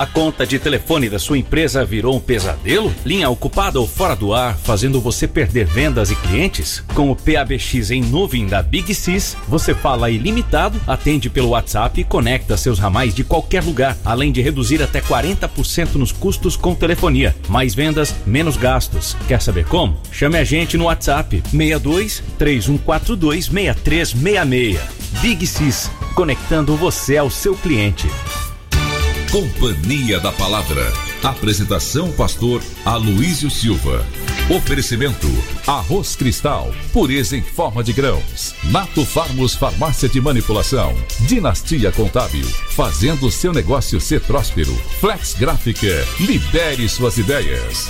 A conta de telefone da sua empresa virou um pesadelo? Linha ocupada ou fora do ar, fazendo você perder vendas e clientes? Com o PABX em nuvem da Big Sys, você fala ilimitado, atende pelo WhatsApp e conecta seus ramais de qualquer lugar, além de reduzir até 40% nos custos com telefonia. Mais vendas, menos gastos. Quer saber como? Chame a gente no WhatsApp 62 3142 6366. Big Sys, conectando você ao seu cliente. Companhia da Palavra. Apresentação pastor Aloísio Silva. Oferecimento Arroz Cristal, pureza em forma de grãos. Nato Farmos Farmácia de Manipulação. Dinastia Contábil, fazendo seu negócio ser próspero. Flex Gráfica, lidere suas ideias.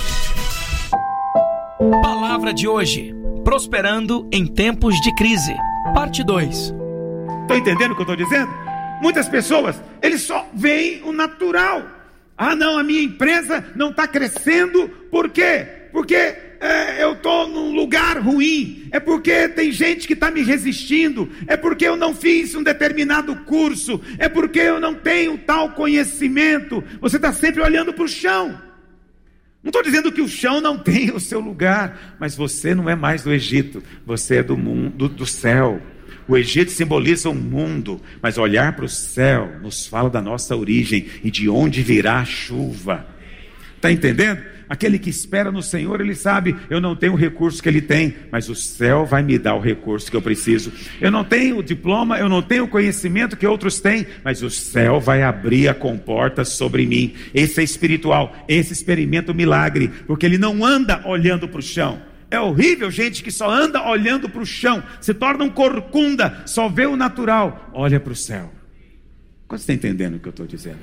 Palavra de hoje: prosperando em tempos de crise. Parte 2. Estão entendendo o que eu estou dizendo? Muitas pessoas, eles só veem o natural. Ah não, a minha empresa não está crescendo. Por quê? Porque eu estou num lugar ruim. É porque tem gente que está me resistindo. É porque eu não fiz um determinado curso. É porque eu não tenho tal conhecimento. Você está sempre olhando para o chão. Não estou dizendo que o chão não tem o seu lugar, mas você não é mais do Egito. Você é do mundo, do céu. O Egito simboliza o mundo, mas olhar para o céu nos fala da nossa origem e de onde virá a chuva. Está entendendo? Aquele que espera no Senhor, ele sabe, eu não tenho o recurso que ele tem, mas o céu vai me dar o recurso que eu preciso. Eu não tenho o diploma, eu não tenho o conhecimento que outros têm, mas o céu vai abrir a comporta sobre mim. Esse é espiritual, esse experimenta o milagre, porque ele não anda olhando para o chão. É horrível gente que só anda olhando para o chão, se torna um corcunda, só vê o natural, olha para o céu. Quando você está entendendo o que eu estou dizendo?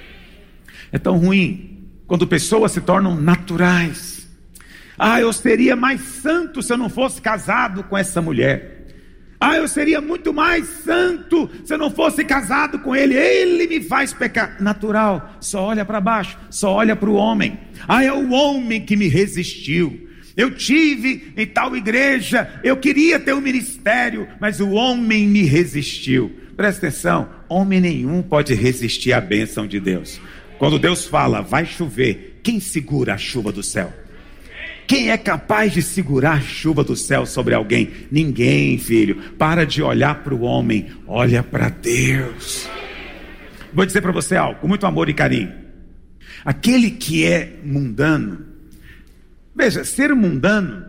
É tão ruim quando pessoas se tornam naturais. Ah, eu seria mais santo se eu não fosse casado com essa mulher. Ah, eu seria muito mais santo se eu não fosse casado com ele. Ele me faz pecar. Natural, só olha para baixo, só olha para o homem. Ah, é o homem que me resistiu. Eu tive em tal igreja, eu queria ter um ministério, mas o homem me resistiu. Presta atenção, homem nenhum pode resistir à bênção de Deus. Quando Deus fala, vai chover, quem segura a chuva do céu? Quem é capaz de segurar a chuva do céu sobre alguém? Ninguém, filho. Para de olhar para o homem, olha para Deus. Vou dizer para você algo, com muito amor e carinho. Aquele que é mundano, veja, ser mundano,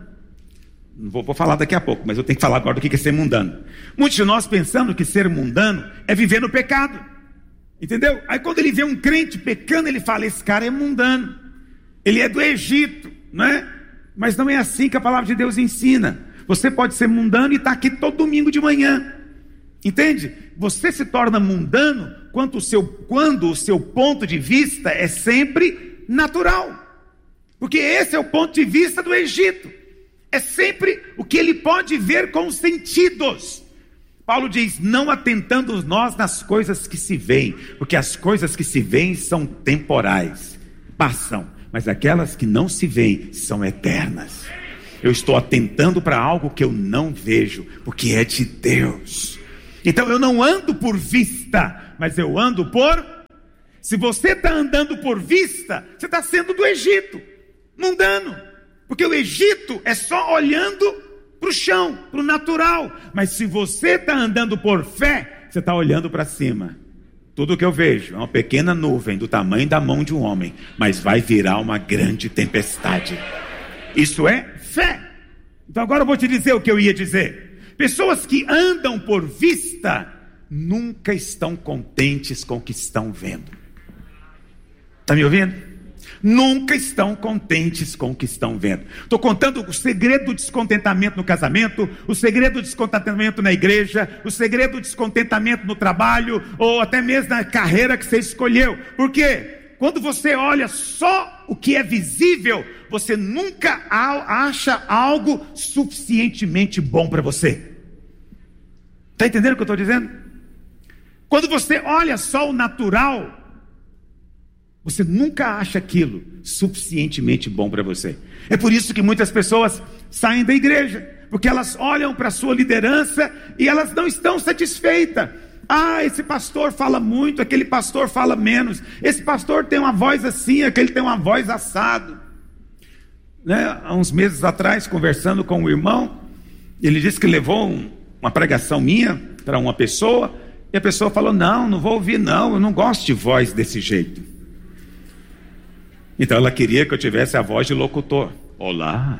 vou falar daqui a pouco, mas eu tenho que falar agora do que é ser mundano. Muitos de nós pensando que ser mundano é viver no pecado, entendeu? Aí quando ele vê um crente pecando, ele fala, esse cara é mundano, ele é do Egito, não é? Mas não é assim que a palavra de Deus ensina. Você pode ser mundano e estar aqui todo domingo de manhã, entende? Você se torna mundano quando o seu ponto de vista é sempre natural. Porque esse é o ponto de vista do Egito. É sempre o que ele pode ver com os sentidos. Paulo diz, não atentando nós nas coisas que se veem, porque as coisas que se veem são temporais, passam, mas aquelas que não se veem são eternas. Eu estou atentando para algo que eu não vejo, porque é de Deus. Então eu não ando por vista, mas eu ando por... Se você está andando por vista, você está sendo do Egito, mundano, porque o Egito é só olhando para o chão, para o natural. Mas se você está andando por fé, você está olhando para cima. Tudo que eu vejo é uma pequena nuvem do tamanho da mão de um homem, mas vai virar uma grande tempestade. Isso é fé. Então agora eu vou te dizer o que eu ia dizer. Pessoas que andam por vista nunca estão contentes com o que estão vendo. Está me ouvindo? Nunca estão contentes com o que estão vendo. Estou contando o segredo do descontentamento no casamento, o segredo do descontentamento na igreja, o segredo do descontentamento no trabalho, ou até mesmo na carreira que você escolheu. Por quê? Quando você olha só o que é visível, você nunca acha algo suficientemente bom para você. Está entendendo o que eu estou dizendo? Quando você olha só o natural, você nunca acha aquilo suficientemente bom para você. É por isso que muitas pessoas saem da igreja, porque elas olham para a sua liderança e elas não estão satisfeitas. Esse pastor fala muito, aquele pastor fala menos. Esse pastor tem uma voz assim, aquele tem uma voz assado. Há uns meses atrás, conversando com um irmão, ele disse que levou uma pregação minha para uma pessoa, e a pessoa falou: não vou ouvir não, eu não gosto de voz desse jeito. Então ela queria que eu tivesse a voz de locutor. Olá,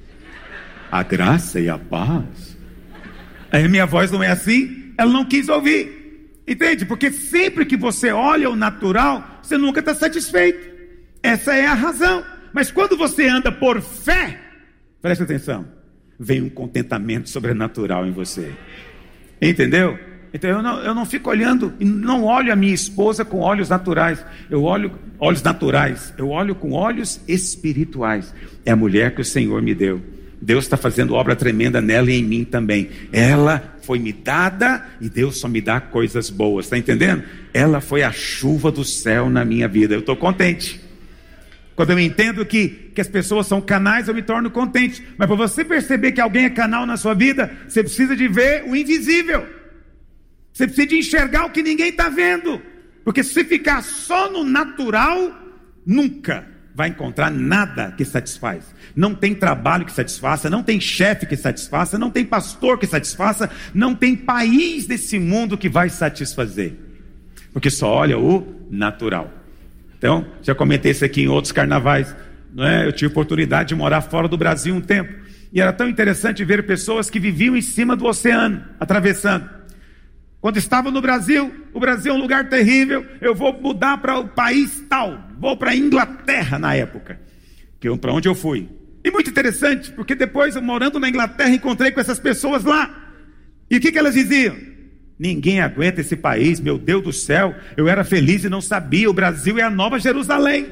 a graça e a paz. Aí minha voz não é assim, ela não quis ouvir. Entende? Porque sempre que você olha o natural, você nunca está satisfeito. Essa é a razão. Mas quando você anda por fé, preste atenção, vem um contentamento sobrenatural em você. Entendeu? Então eu não fico olhando, não olho a minha esposa com olhos naturais. Eu olho olhos naturais, eu olho com olhos espirituais. É a mulher que o Senhor me deu. Deus está fazendo obra tremenda nela e em mim também. Ela foi me dada e Deus só me dá coisas boas, está entendendo? Ela foi a chuva do céu na minha vida. Eu estou contente. Quando eu entendo que as pessoas são canais, eu me torno contente. Mas para você perceber que alguém é canal na sua vida, você precisa de ver o invisível. Você precisa de enxergar o que ninguém está vendo. Porque se ficar só no natural, nunca vai encontrar nada que satisfaz. Não tem trabalho que satisfaça, não tem chefe que satisfaça, não tem pastor que satisfaça, não tem país desse mundo que vai satisfazer. Porque só olha o natural. Então, já comentei isso aqui em outros carnavais, não é? Eu tive oportunidade de morar fora do Brasil um tempo, e era tão interessante ver pessoas que viviam em cima do oceano, atravessando. Quando estava no Brasil, o Brasil é um lugar terrível, eu vou mudar para o país tal, vou para a Inglaterra na época, para onde eu fui. E muito interessante, porque depois, morando na Inglaterra, encontrei com essas pessoas lá, e o que elas diziam? Ninguém aguenta esse país, meu Deus do céu, eu era feliz e não sabia, o Brasil é a Nova Jerusalém.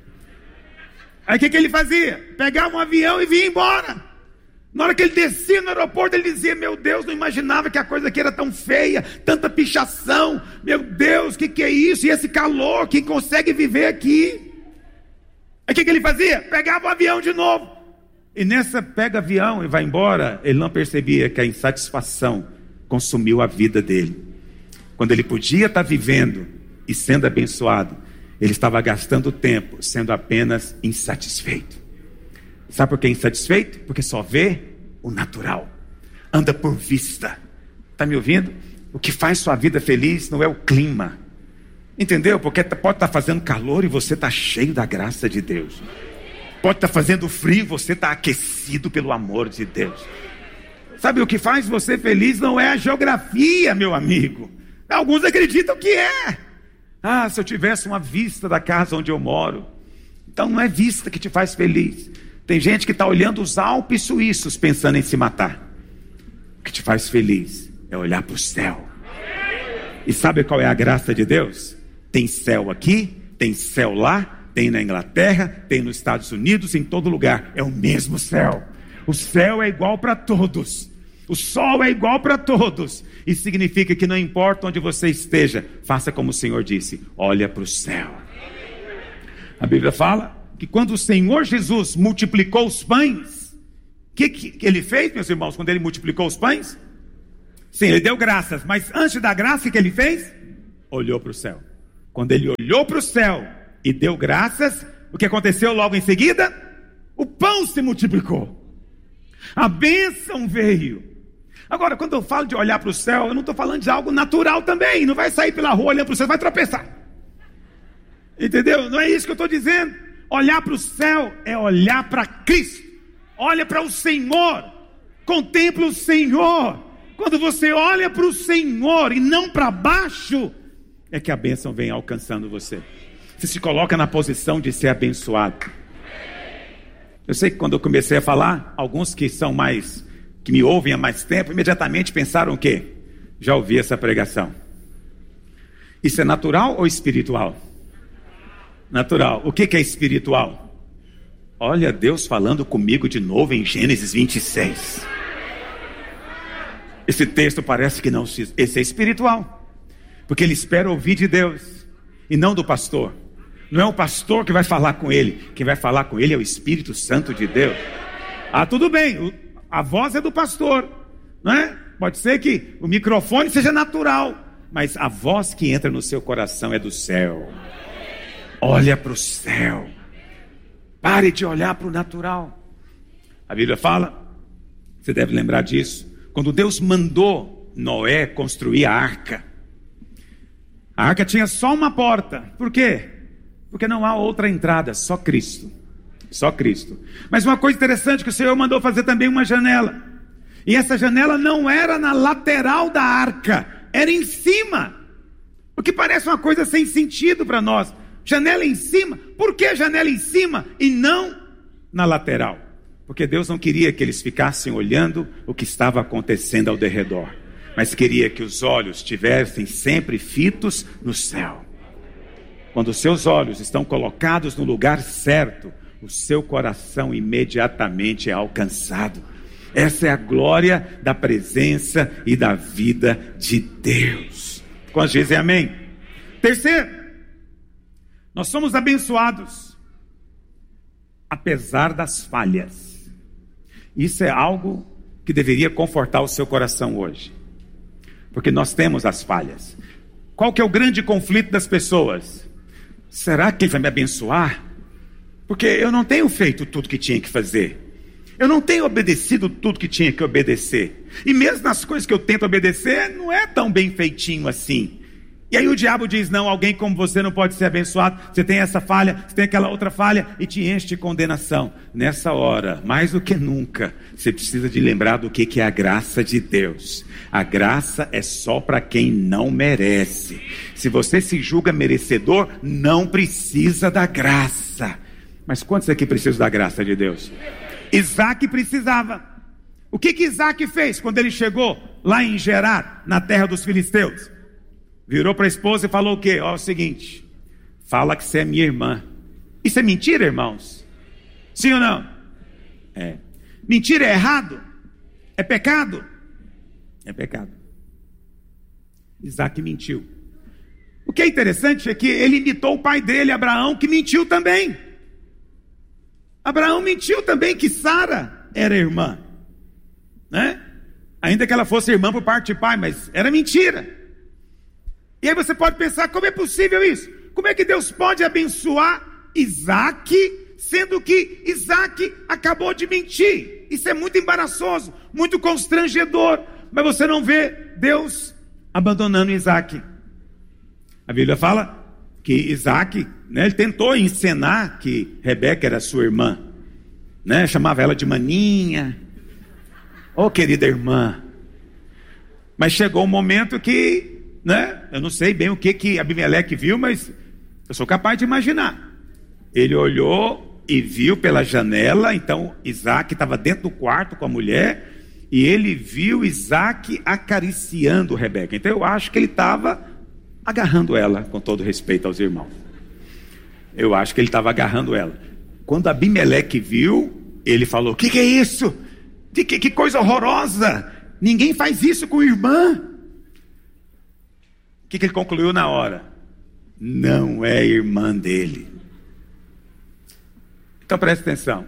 Aí o que ele fazia? Pegava um avião e vinha embora. Na hora que ele descia no aeroporto, ele dizia: meu Deus, não imaginava que a coisa aqui era tão feia, tanta pichação, meu Deus, o que é isso? E esse calor, quem consegue viver aqui? Aí o que ele fazia? Pegava o avião de novo. E nessa pega avião e vai embora, ele não percebia que a insatisfação consumiu a vida dele. Quando ele podia estar vivendo e sendo abençoado, ele estava gastando tempo sendo apenas insatisfeito. Sabe por que insatisfeito? Porque só vê o natural, anda por vista. Está me ouvindo? O que faz sua vida feliz não é o clima, entendeu? Porque pode estar fazendo calor e você está cheio da graça de Deus. Pode estar fazendo frio e você está aquecido pelo amor de Deus. Sabe, o que faz você feliz não é a geografia, meu amigo. Alguns acreditam que é. Se eu tivesse uma vista da casa onde eu moro. Então não é vista que te faz feliz. Tem gente que está olhando os Alpes suíços pensando em se matar. O que te faz feliz é olhar para o céu. E sabe qual é a graça de Deus? Tem céu aqui, tem céu lá, tem na Inglaterra, tem nos Estados Unidos, em todo lugar. É o mesmo céu. O céu é igual para todos. O sol é igual para todos. Isso significa que não importa onde você esteja, faça como o Senhor disse: olha para o céu. A Bíblia fala que quando o Senhor Jesus multiplicou os pães, o que ele fez, meus irmãos, quando ele multiplicou os pães? Sim, ele deu graças, mas antes da graça, o que ele fez? Olhou para o céu. Quando ele olhou para o céu e deu graças, o que aconteceu logo em seguida? O pão se multiplicou. A bênção veio. Agora, quando eu falo de olhar para o céu, eu não estou falando de algo natural também. Não vai sair pela rua olhando para o céu, vai tropeçar. Entendeu? Não é isso que eu estou dizendo. Olhar para o céu é olhar para Cristo. Olha para o Senhor. Contempla o Senhor. Quando você olha para o Senhor e não para baixo, é que a bênção vem alcançando você. Você se coloca na posição de ser abençoado. Eu sei que quando eu comecei a falar, alguns que me ouvem há mais tempo, imediatamente pensaram o quê? Já ouvi essa pregação. Isso é natural ou espiritual? Natural. O que é espiritual? Olha Deus falando comigo de novo em Gênesis 26. Esse texto parece que não se... Esse é espiritual. Porque ele espera ouvir de Deus e não do pastor. Não é o pastor que vai falar com ele. Quem vai falar com ele é o Espírito Santo de Deus. Tudo bem, a voz é do pastor, não é? Pode ser que o microfone seja natural, mas a voz que entra no seu coração é do céu. Olha para o céu. Pare de olhar para o natural. A Bíblia fala, você deve lembrar disso, quando Deus mandou Noé construir a arca tinha só uma porta. Por quê? Porque não há outra entrada, só Cristo. Só Cristo. Mas uma coisa interessante, que o Senhor mandou fazer também uma janela. E essa janela não era na lateral da arca, era em cima. O que parece uma coisa sem sentido para nós. Janela em cima? Por que janela em cima e não na lateral? Porque Deus não queria que eles ficassem olhando o que estava acontecendo ao derredor, mas queria que os olhos estivessem sempre fitos no céu. Quando os seus olhos estão colocados no lugar certo, o seu coração imediatamente é alcançado. Essa é a glória da presença e da vida de Deus. Quantos dizem amém? Terceiro, nós somos abençoados apesar das falhas. Isso é algo que deveria confortar o seu coração hoje, porque nós temos as falhas. Qual que é o grande conflito das pessoas? Será que Ele vai me abençoar? Porque eu não tenho feito tudo que tinha que fazer. Eu não tenho obedecido tudo que tinha que obedecer. E mesmo nas coisas que eu tento obedecer, não é tão bem feitinho assim. E aí o diabo diz, não, alguém como você não pode ser abençoado. Você tem essa falha, você tem aquela outra falha, e te enche de condenação. Nessa hora, mais do que nunca, você precisa de lembrar do que é a graça de Deus. A graça é só para quem não merece. Se você se julga merecedor, não precisa da graça. Mas quantos aqui precisam da graça de Deus? Isaac precisava. O que Isaac fez quando ele chegou lá em Gerar, na terra dos filisteus? Virou para a esposa e falou o quê? Ó, é o seguinte, fala que você é minha irmã. Isso é mentira, irmãos? Sim ou não? É. Mentira é errado? É pecado? É pecado. Isaac mentiu. O que é interessante é que ele imitou o pai dele, Abraão, que mentiu também. Abraão mentiu também que Sara era irmã, né? Ainda que ela fosse irmã por parte de pai, mas era mentira. E aí você pode pensar, como é possível isso? Como é que Deus pode abençoar Isaac, sendo que Isaac acabou de mentir? Isso é muito embaraçoso, muito constrangedor. Mas você não vê Deus abandonando Isaac. A Bíblia fala que Isaac, né, ele tentou encenar que Rebeca era sua irmã, né, chamava ela de maninha. Oh, querida irmã. Mas chegou um momento que, né, eu não sei bem o que Abimeleque viu, mas eu sou capaz de imaginar. Ele olhou e viu pela janela, então Isaac estava dentro do quarto com a mulher, e ele viu Isaac acariciando Rebeca. Então eu acho que ele estava agarrando ela, com todo respeito aos irmãos. Eu acho que ele estava agarrando ela. Quando Abimeleque viu, ele falou, que é isso? Que coisa horrorosa, ninguém faz isso com irmã. O que ele concluiu na hora? Não é irmã dele. Então preste atenção.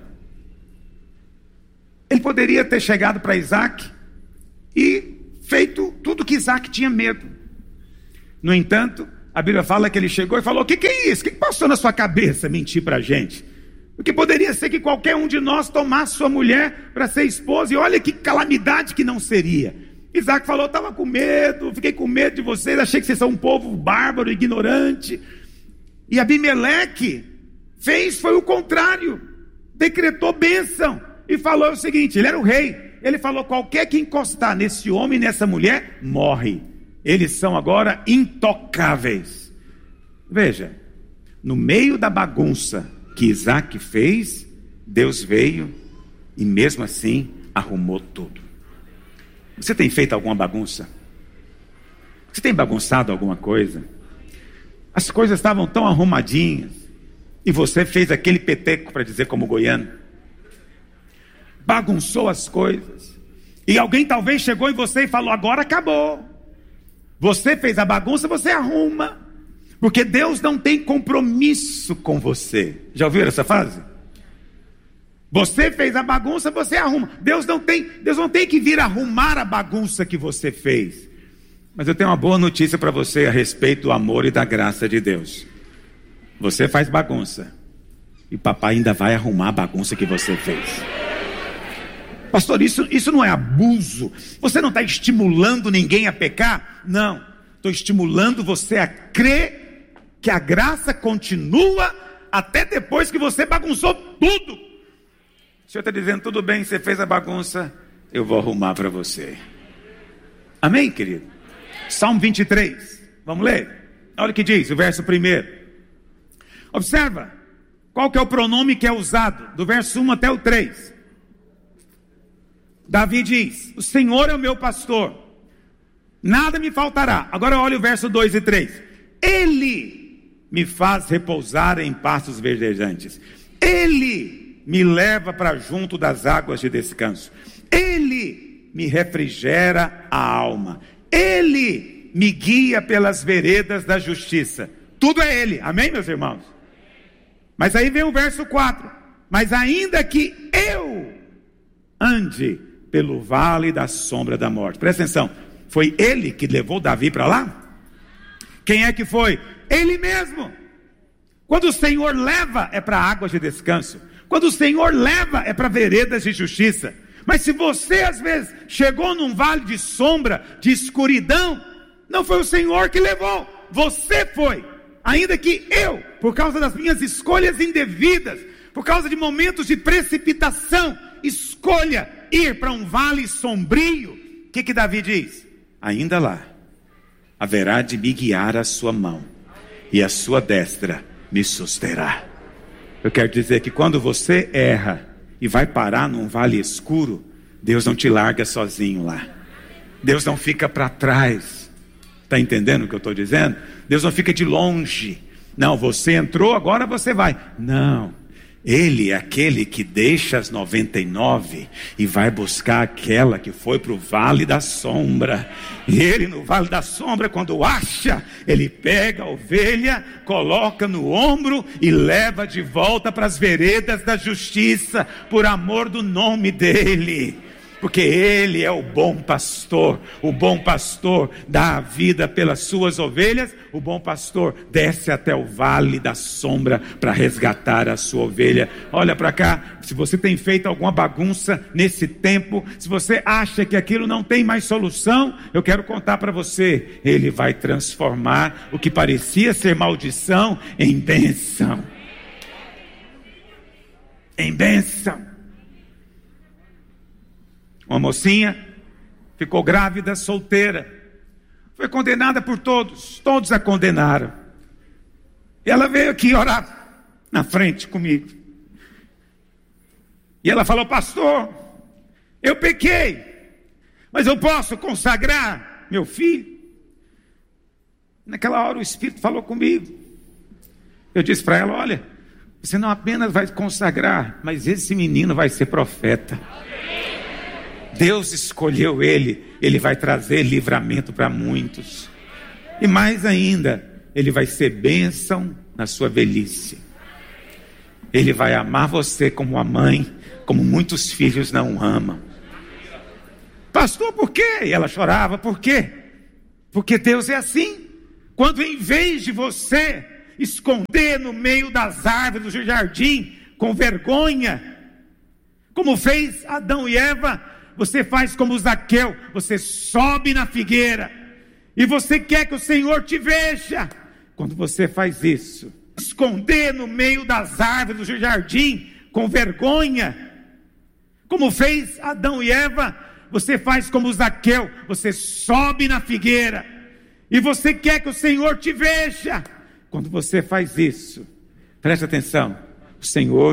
Ele poderia ter chegado para Isaac e feito tudo que Isaac tinha medo. No entanto, a Bíblia fala que ele chegou e falou, o que é isso? O que passou na sua cabeça mentir para a gente? Porque poderia ser que qualquer um de nós tomasse sua mulher para ser esposa, e olha que calamidade que não seria. Isaac falou, estava com medo, fiquei com medo de vocês, achei que vocês são um povo bárbaro, ignorante. E Abimeleque foi o contrário, decretou bênção, e falou o seguinte, ele era o rei, ele falou, qualquer que encostar nesse homem e nessa mulher, morre. Eles são agora intocáveis. Veja, no meio da bagunça que Isaac fez, Deus veio e mesmo assim arrumou tudo. Você tem feito alguma bagunça? Você tem bagunçado alguma coisa? As coisas estavam tão arrumadinhas e você fez aquele peteco, para dizer como goiano. Bagunçou as coisas. E alguém talvez chegou em você e falou, agora acabou. Você fez a bagunça, você arruma. Porque Deus não tem compromisso com você. Já ouviram essa frase? Você fez a bagunça, você arruma. Deus não tem que vir arrumar a bagunça que você fez. Mas eu tenho uma boa notícia para você a respeito do amor e da graça de Deus. Você faz bagunça, e papai ainda vai arrumar a bagunça que você fez. Pastor, isso não é abuso? Você não está estimulando ninguém a pecar? Não, estou estimulando você a crer que a graça continua até depois que você bagunçou tudo. O Senhor está dizendo, tudo bem, você fez a bagunça, eu vou arrumar para você. Amém, querido? Salmo 23, vamos ler? Olha o que diz, o verso 1. Observa, qual que é o pronome que é usado, do verso 1 até o 3. Davi diz, o Senhor é o meu pastor, nada me faltará. Agora olha o verso 2 e 3. Ele me faz repousar em pastos verdejantes. Ele me leva para junto das águas de descanso. Ele me refrigera a alma. Ele me guia pelas veredas da justiça. Tudo é Ele, amém, meus irmãos? Mas aí vem o verso 4. Mas ainda que eu ande pelo vale da sombra da morte. Presta atenção, foi Ele que levou Davi para lá? Quem é que foi? Ele mesmo. Quando o Senhor leva, é para águas de descanso. Quando o Senhor leva, é para veredas de justiça. Mas se você às vezes chegou num vale de sombra, de escuridão, não foi o Senhor que levou, você foi. Ainda que eu, por causa das minhas escolhas indevidas, por causa de momentos de precipitação, escolha ir para um vale sombrio. O que Davi diz? Ainda lá haverá de me guiar a sua mão, e a sua destra me susterá. Eu quero dizer que quando você erra e vai parar num vale escuro, Deus não te larga sozinho lá. Deus não fica para trás. Está entendendo o que eu estou dizendo? Deus não fica de longe. Não, você entrou, agora você vai. Não. Ele é aquele que deixa as 99 e vai buscar aquela que foi para o vale da sombra. E ele no vale da sombra, quando acha, ele pega a ovelha, coloca no ombro e leva de volta para as veredas da justiça, por amor do nome dele. Porque Ele é o bom pastor dá a vida pelas suas ovelhas, o bom pastor desce até o vale da sombra para resgatar a sua ovelha. Olha para cá, se você tem feito alguma bagunça nesse tempo, se você acha que aquilo não tem mais solução, eu quero contar para você, Ele vai transformar o que parecia ser maldição em bênção. Em bênção. Uma mocinha ficou grávida, solteira, foi condenada por todos a condenaram. E ela veio aqui orar na frente comigo. E ela falou, pastor, eu pequei, mas eu posso consagrar meu filho? Naquela hora o Espírito falou comigo. Eu disse para ela, olha, você não apenas vai consagrar, mas esse menino vai ser profeta. Deus escolheu ele vai trazer livramento para muitos. E mais ainda, ele vai ser bênção na sua velhice. Ele vai amar você como a mãe, como muitos filhos não amam. Pastor, por quê? E ela chorava, por quê? Porque Deus é assim. Quando em vez de você esconder no meio das árvores do jardim, com vergonha, como fez Adão e Eva, você faz como Zaqueu, você sobe na figueira, e você quer que o Senhor te veja. Quando você faz isso, esconder no meio das árvores do jardim, com vergonha, como fez Adão e Eva, você faz como Zaqueu, você sobe na figueira, e você quer que o Senhor te veja. Quando você faz isso, preste atenção, o Senhor